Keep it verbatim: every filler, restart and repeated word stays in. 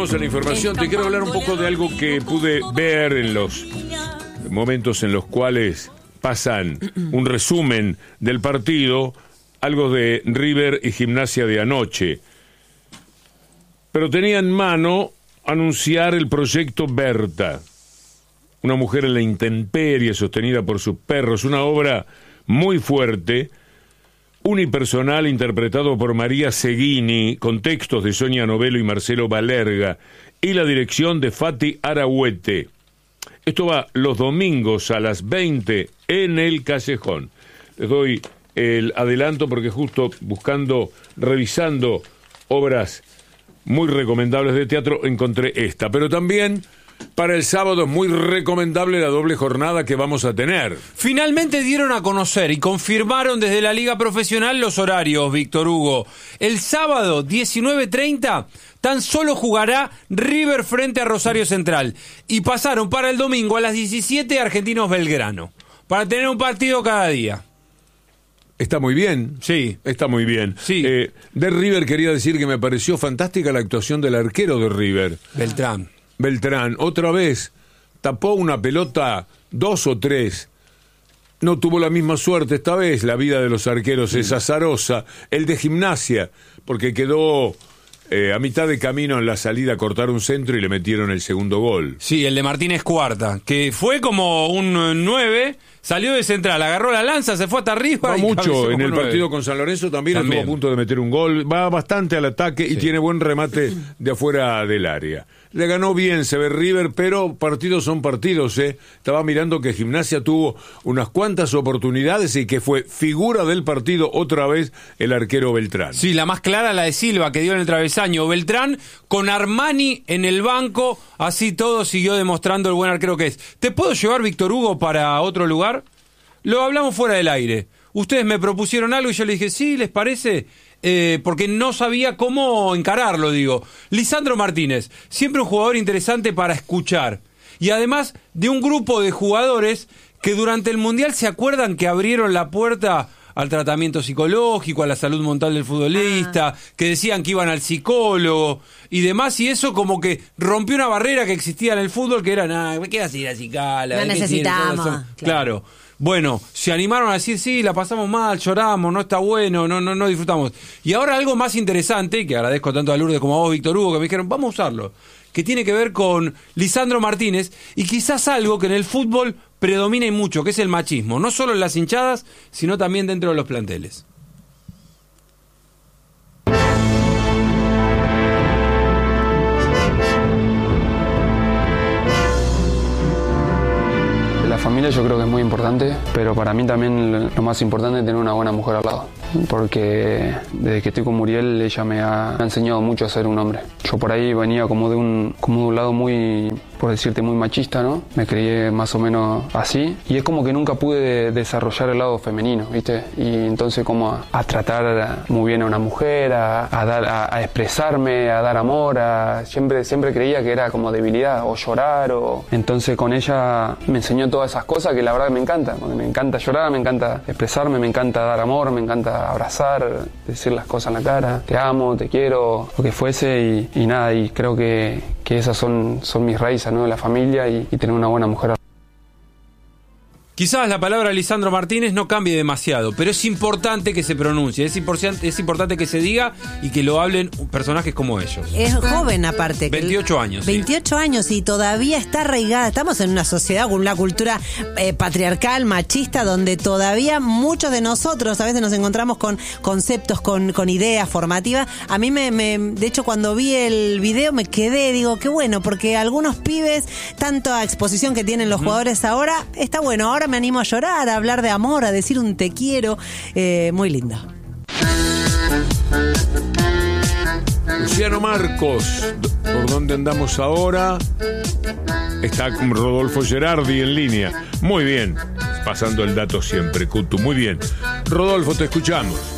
vamos a la información. Te quiero hablar un poco de algo que pude ver en los momentos en los cuales pasan un resumen del partido, algo de River y Gimnasia de anoche. Pero tenía en mano anunciar el proyecto Berta, una mujer en la intemperie sostenida por sus perros, una obra muy fuerte, unipersonal, interpretado por María Seguini, con textos de Sonia Novello y Marcelo Balerga, y la dirección de Fati Arahuete. Esto va los domingos a las veinte en el Callejón. Les doy el adelanto porque justo buscando, revisando obras muy recomendables de teatro, encontré esta. Pero también para el sábado es muy recomendable la doble jornada que vamos a tener. Finalmente dieron a conocer y confirmaron desde la Liga Profesional los horarios, Víctor Hugo. El sábado, diecinueve treinta, tan solo jugará River frente a Rosario Central. Y pasaron para el domingo a las diecisiete Argentinos Belgrano, para tener un partido cada día. Está muy bien. Sí. Está muy bien. Sí. Eh, de River quería decir que me pareció fantástica la actuación del arquero de River. Beltrán. Beltrán, otra vez, tapó una pelota, dos o tres. No tuvo la misma suerte esta vez. La vida de los arqueros sí. es azarosa. El de Gimnasia, porque quedó eh, a mitad de camino en la salida a cortar un centro y le metieron el segundo gol. Sí, el de Martínez Cuarta, que fue como un nueve, salió de central, agarró la lanza, se fue hasta arriba. Va y mucho, en el nueve. partido con San Lorenzo también, también estuvo a punto de meter un gol. Va bastante al ataque y sí. tiene buen remate de afuera del área. Le ganó bien, se ve River, pero partidos son partidos, ¿eh? Estaba mirando que Gimnasia tuvo unas cuantas oportunidades y que fue figura del partido otra vez el arquero Beltrán. Sí, la más clara la de Silva, que dio en el travesaño. Beltrán con Armani en el banco, así todo siguió demostrando el buen arquero que es. ¿Te puedo llevar, Víctor Hugo, para otro lugar? Lo hablamos fuera del aire. Ustedes me propusieron algo y yo le dije, ¿sí? ¿Les parece? Eh, porque no sabía cómo encararlo, digo. Lisandro Martínez, siempre un jugador interesante para escuchar. Y además de un grupo de jugadores que durante el Mundial se acuerdan que abrieron la puerta al tratamiento psicológico, a la salud mental del futbolista, ah. que decían que iban al psicólogo y demás, y eso como que rompió una barrera que existía en el fútbol, que era, nah, ¿qué vas a ir a psicala? No necesitamos. Claro. claro. Bueno, se animaron a decir, sí, la pasamos mal, lloramos, no está bueno, no no no disfrutamos. Y ahora algo más interesante, que agradezco tanto a Lourdes como a vos, Víctor Hugo, que me dijeron, vamos a usarlo, que tiene que ver con Lisandro Martínez, y quizás algo que en el fútbol predomina y mucho, que es el machismo, no solo en las hinchadas, sino también dentro de los planteles. La familia yo creo que es muy importante, pero para mí también lo más importante es tener una buena mujer al lado, porque desde que estoy con Muriel ella me ha, me ha enseñado mucho a ser un hombre. Yo por ahí venía como de un, como de un lado muy, por decirte, muy machista, ¿no? Me crié más o menos así y es como que nunca pude desarrollar el lado femenino, ¿viste? Y entonces como a, a tratar muy bien a una mujer, a, a, dar, a, a expresarme, a dar amor, a, siempre, siempre creía que era como debilidad o llorar o... Entonces con ella me enseñó todas esas cosas que la verdad me encanta, porque me encanta llorar, me encanta expresarme, me encanta dar amor, me encanta abrazar, decir las cosas en la cara, te amo, te quiero, lo que fuese y, y nada, y creo que, que esas son, son mis raíces, ¿no? La familia y, y tener una buena mujer. Quizás la palabra Lisandro Martínez no cambie demasiado, pero es importante que se pronuncie, es importante, es importante que se diga y que lo hablen personajes como ellos. Es joven aparte. veintiocho años. veintiocho sí. años y todavía está arraigada. Estamos en una sociedad con una cultura eh, patriarcal, machista, donde todavía muchos de nosotros a veces nos encontramos con conceptos, con, con ideas formativas. A mí me, me, de hecho cuando vi el video me quedé, digo, qué bueno, porque algunos pibes, tanta exposición que tienen los uh-huh. jugadores ahora, está bueno, ahora me animo a llorar, a hablar de amor, a decir un te quiero, eh, muy linda. Luciano Marcos, ¿por dónde andamos ahora? Está con Rodolfo Gerardi en línea. Muy bien, pasando el dato siempre, Cutu, muy bien. Rodolfo, te escuchamos.